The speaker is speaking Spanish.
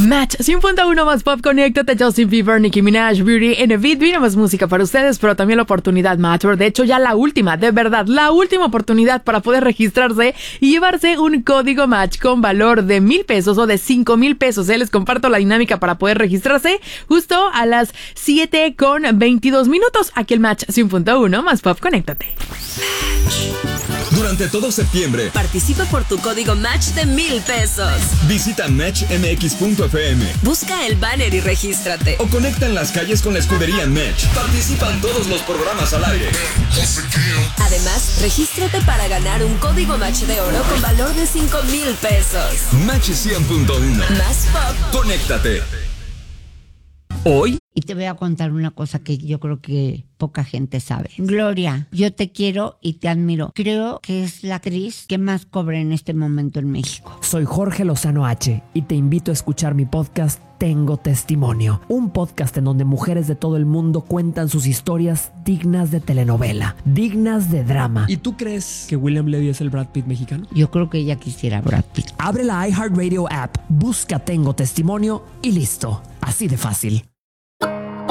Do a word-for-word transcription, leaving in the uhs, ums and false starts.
Match cien punto uno más pop, conéctate. Justin Bieber, Nicki Minaj, Beauty and the Beat. Vino más música para ustedes, pero también la oportunidad Matter. De hecho, ya la última, de verdad, la última oportunidad para poder registrarse y llevarse un código Match con valor de mil pesos o de cinco mil pesos. ¿eh? Les comparto la dinámica para poder registrarse justo a las siete con veintidós minutos. Aquí el Match cien punto uno más pop, conéctate. Durante todo septiembre, participa por tu código Match de mil pesos. Visita match m x punto f m. Busca el banner y regístrate. O conecta en las calles con la escudería Match. Participan todos los programas al aire. Además, regístrate para ganar un código Match de oro con valor de cinco mil pesos. Match cien punto uno. Más pop. Conéctate. Hoy. Y te voy a contar una cosa que yo creo que poca gente sabe. Gloria, yo te quiero y te admiro. Creo que es la actriz que más cobra en este momento en México. Soy Jorge Lozano H y te invito a escuchar mi podcast Tengo Testimonio. Un podcast en donde mujeres de todo el mundo cuentan sus historias dignas de telenovela, dignas de drama. ¿Y tú crees que William Levy es el Brad Pitt mexicano? Yo creo que ella quisiera Brad Pitt. Abre la iHeartRadio app, busca Tengo Testimonio y listo. Así de fácil.